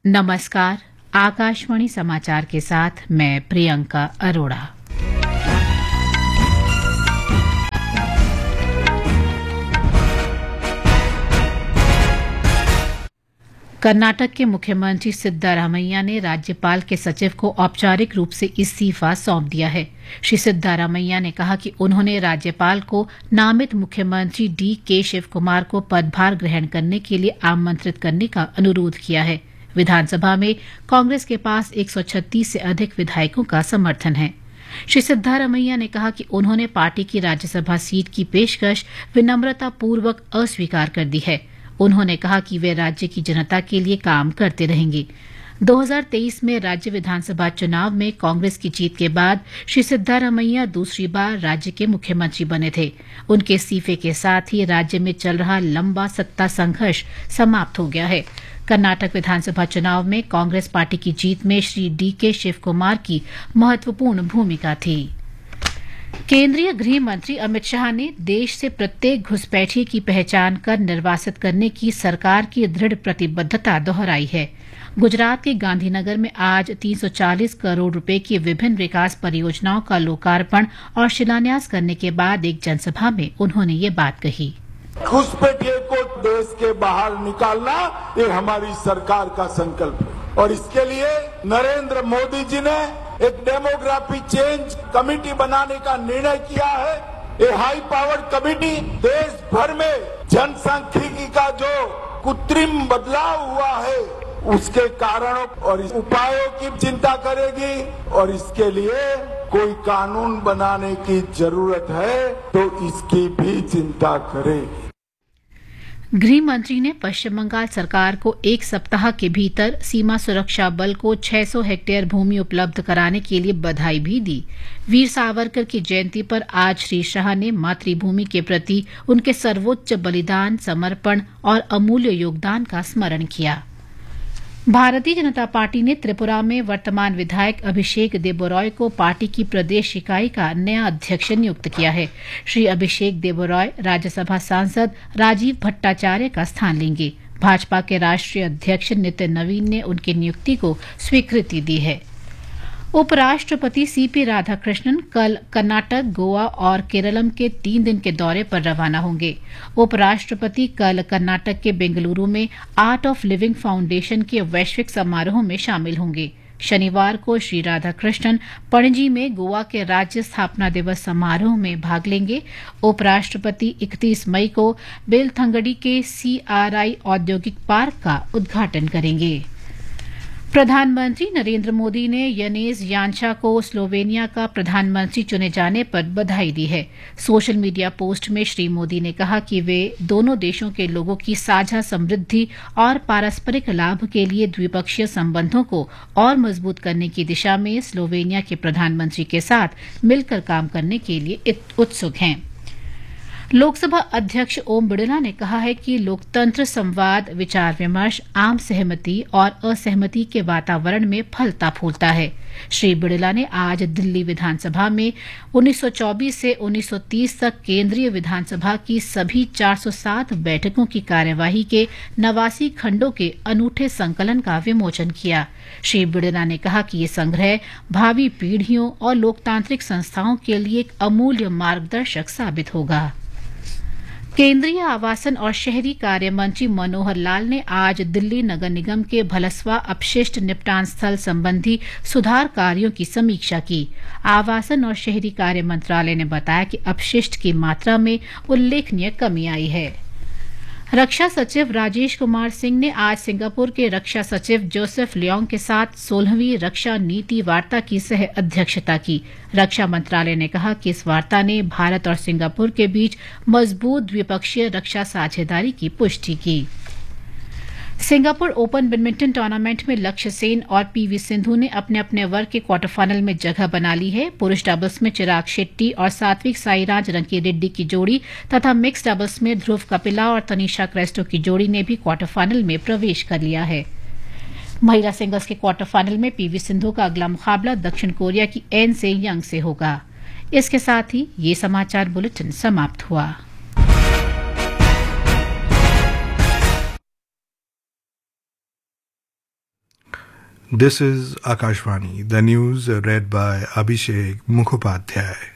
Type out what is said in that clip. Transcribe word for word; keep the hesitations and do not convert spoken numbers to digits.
नमस्कार। आकाशवाणी समाचार के साथ मैं प्रियंका अरोड़ा। कर्नाटक के मुख्यमंत्री सिद्धारामैया ने राज्यपाल के सचिव को औपचारिक रूप से इस्तीफा सौंप दिया है। श्री सिद्धारामैया ने कहा कि उन्होंने राज्यपाल को नामित मुख्यमंत्री डी के शिव कुमार को पदभार ग्रहण करने के लिए आमंत्रित करने का अनुरोध किया है। विधानसभा में कांग्रेस के पास एक सौ छत्तीस से अधिक विधायकों का समर्थन है। श्री सिद्धारामैया ने कहा कि उन्होंने पार्टी की राज्यसभा सीट की पेशकश विनम्रतापूर्वक अस्वीकार कर दी है। उन्होंने कहा कि वे राज्य की जनता के लिए काम करते रहेंगे। दो हज़ार तेईस में राज्य विधानसभा चुनाव में कांग्रेस की जीत के बाद श्री सिद्धारामैया दूसरी बार राज्य के मुख्यमंत्री बने थे। उनके इस्तीफे के साथ ही राज्य में चल रहा लंबा सत्ता संघर्ष समाप्त हो गया है। कर्नाटक विधानसभा चुनाव में कांग्रेस पार्टी की जीत में श्री डी के शिव कुमार की महत्वपूर्ण भूमिका थी। केंद्रीय गृह मंत्री अमित शाह ने देश से प्रत्येक घुसपैठिए की पहचान कर निर्वासित करने की सरकार की दृढ़ प्रतिबद्धता दोहराई है। गुजरात के गांधीनगर में आज तीन सौ चालीस करोड़ रुपए की विभिन्न विकास परियोजनाओं का लोकार्पण और शिलान्यास करने के बाद एक जनसभा में उन्होंने ये बात कही। घुसपैठिए को देश के बाहर निकालना ये हमारी सरकार का संकल्प है और इसके लिए नरेंद्र मोदी जी ने एक डेमोग्राफी चेंज कमेटी बनाने का निर्णय किया है। ये हाई पावर्ड कमेटी देश भर में जनसांख्यिकी का जो कृत्रिम बदलाव हुआ है उसके कारणों और उपायों की चिंता करेगी और इसके लिए कोई कानून बनाने की जरूरत है तो इसकी भी चिंता करेगी। गृह मंत्री ने पश्चिम बंगाल सरकार को एक सप्ताह के भीतर सीमा सुरक्षा बल को छह सौ हेक्टेयर भूमि उपलब्ध कराने के लिए बधाई भी दी। वीर सावरकर की जयंती पर आज श्री शाह ने मातृभूमि के प्रति उनके सर्वोच्च बलिदान, समर्पण और अमूल्य योगदान का स्मरण किया। भारतीय जनता पार्टी ने त्रिपुरा में वर्तमान विधायक अभिषेक देबरॉय को पार्टी की प्रदेश इकाई का नया अध्यक्ष नियुक्त किया है। श्री अभिषेक देबरॉय राज्यसभा सांसद राजीव भट्टाचार्य का स्थान लेंगे। भाजपा के राष्ट्रीय अध्यक्ष नितिन नवीन ने उनकी नियुक्ति को स्वीकृति दी है। उपराष्ट्रपति सीपी राधाकृष्णन कल कर्नाटक, गोवा और केरलम के तीन दिन के दौरे पर रवाना होंगे। उपराष्ट्रपति कल कर्नाटक के बेंगलुरु में आर्ट ऑफ लिविंग फाउंडेशन के वैश्विक समारोह में शामिल होंगे। शनिवार को श्री राधाकृष्णन पणजी में गोवा के राज्य स्थापना दिवस समारोह में भाग लेंगे। उपराष्ट्रपति इकतीस मई को बेलथंगड़ी के सीआरआई औद्योगिक पार्क का उद्घाटन करेंगे। प्रधानमंत्री नरेंद्र मोदी ने यनेज यान्शा को स्लोवेनिया का प्रधानमंत्री चुने जाने पर बधाई दी है। सोशल मीडिया पोस्ट में श्री मोदी ने कहा कि वे दोनों देशों के लोगों की साझा समृद्धि और पारस्परिक लाभ के लिए द्विपक्षीय संबंधों को और मजबूत करने की दिशा में स्लोवेनिया के प्रधानमंत्री के साथ मिलकर काम करने के लिए उत्सुक हैं। लोकसभा अध्यक्ष ओम बिड़ला ने कहा है कि लोकतंत्र संवाद, विचार विमर्श, आम सहमति और असहमति के वातावरण में फलता फूलता है। श्री बिड़ला ने आज दिल्ली विधानसभा में उन्नीस सौ चौबीस से उन्नीस सौ तीस तक केंद्रीय विधानसभा की सभी चार सौ सात बैठकों की कार्यवाही के नवासी खंडों के अनूठे संकलन का विमोचन किया। श्री बिड़ला ने कहा कि ये संग्रह भावी पीढ़ियों और लोकतांत्रिक संस्थाओं के लिए एक अमूल्य मार्गदर्शक साबित होगा। केंद्रीय आवासन और शहरी कार्य मंत्री मनोहर लाल ने आज दिल्ली नगर निगम के भलसवा अपशिष्ट निपटान स्थल संबंधी सुधार कार्यों की समीक्षा की। आवासन और शहरी कार्य मंत्रालय ने बताया कि अपशिष्ट की मात्रा में उल्लेखनीय कमी आई है। रक्षा सचिव राजेश कुमार सिंह ने आज सिंगापुर के रक्षा सचिव जोसेफ लियोंग के साथ सोलहवीं रक्षा नीति वार्ता की सह अध्यक्षता की। रक्षा मंत्रालय ने कहा कि इस वार्ता ने भारत और सिंगापुर के बीच मजबूत द्विपक्षीय रक्षा साझेदारी की पुष्टि की। सिंगापुर ओपन बैडमिंटन टूर्नामेंट में लक्ष्य सेन और पीवी सिंधु ने अपने अपने वर्ग के क्वार्टर फाइनल में जगह बना ली है। पुरुष डबल्स में चिराग शेट्टी और सात्विक साईराज रंकीरेड्डी की जोड़ी तथा मिक्स डबल्स में ध्रुव कपिला और तनीषा क्रेस्टो की जोड़ी ने भी क्वार्टर फाइनल में प्रवेश कर लिया है। महिला सिंगल्स के क्वार्टर फाइनल में पीवी सिंधु का अगला मुकाबला दक्षिण कोरिया की एन से यंग से होगा। इसके साथ ही ये समाचार बुलेटिन समाप्त हुआ। This is Akashvani, the news read by Abhishek Mukhopadhyay.